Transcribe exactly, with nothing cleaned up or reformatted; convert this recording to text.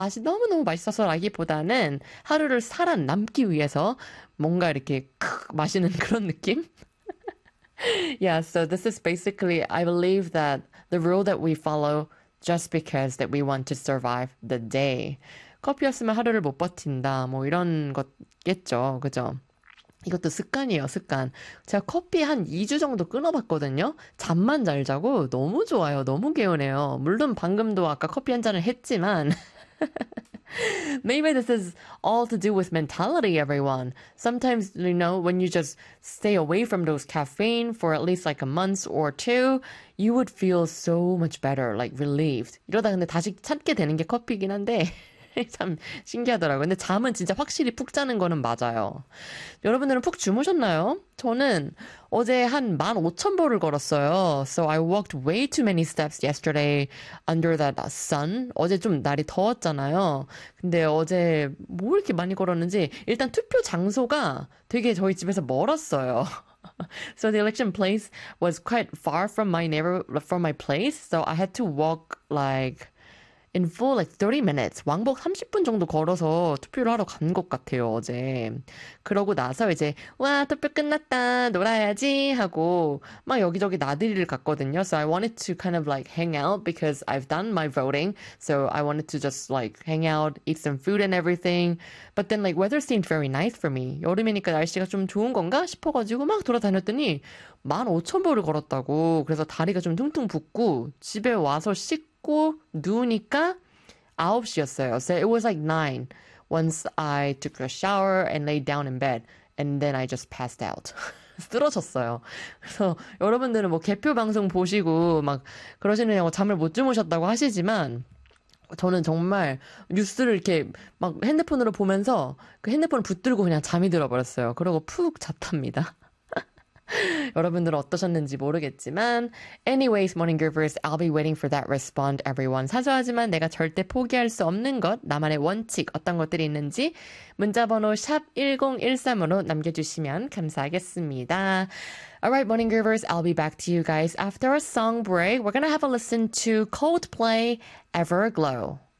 맛이 너무너무 맛있어서라기보다는 하루를 살아남기 위해서 뭔가 이렇게 크 마시는 그런 느낌? Yeah, so this is basically, I believe that the rule that we follow just because that we want to survive the day. 커피 없으면 하루를 못 버틴다. 뭐 이런 거겠죠. 그죠? 이것도 습관이에요, 습관. 제가 커피 한 이 주 정도 끊어봤거든요. 잠만 잘 자고 너무 좋아요. 너무 개운해요. 물론 방금도 아까 커피 한 잔을 했지만 maybe this is all to do with mentality, everyone. Sometimes, you know, when you just stay away from those caffeine for at least like a month or two, you would feel so much better, like relieved. 이러다 근데 다시 찾게 되는 게 커피긴 한데, 참 신기하더라고요. 근데 잠은 진짜 확실히 푹 자는 거는 맞아요. 여러분들은 푹 주무셨나요? 저는 어제 한 만 오천 보를 걸었어요. So I walked way too many steps yesterday under that sun. 어제 좀 날이 더웠잖아요. 근데 어제 뭐 이렇게 많이 걸었는지 일단 투표 장소가 되게 저희 집에서 멀었어요. So the election place was quite far from my neighbor, from my place. So I had to walk like in full like thirty minutes. 왕복 삼십 분 정도 걸어서 투표를 하러 간 것 같아요, 어제. 그러고 나서 이제, 와, 투표 끝났다, 놀아야지 하고, 막 여기저기 나들이를 갔거든요. So I wanted to kind of like hang out because I've done my voting. So I wanted to just like hang out, eat some food and everything. But then like weather seemed very nice for me. 여름이니까 날씨가 좀 좋은 건가 싶어가지고 막 돌아다녔더니 만 오천 보를 걸었다고. 그래서 다리가 좀 퉁퉁 붓고 집에 와서 씻고 씻고 누우니까 아홉 시였어요. So it was like nine once I took a shower and laid down in bed. And then I just passed out. 쓰러졌어요. 그래서 여러분들은 뭐 개표 방송 보시고 막 그러시느냐고 잠을 못 주무셨다고 하시지만 저는 정말 뉴스를 이렇게 막 핸드폰으로 보면서 그 핸드폰을 붙들고 그냥 잠이 들어버렸어요. 그러고 푹 잤답니다. 여러분들은 어떠셨는지 모르겠지만 anyways, morning givers, I'll be waiting for that respond, everyone. 사소하지만 내가 절대 포기할 수 없는 것, 나만의 원칙, 어떤 것들이 있는지 문자번호 샵 일공일삼으로 남겨주시면 감사하겠습니다. Alright, morning givers, I'll be back to you guys after a song break. We're gonna have a listen to Coldplay, Everglow.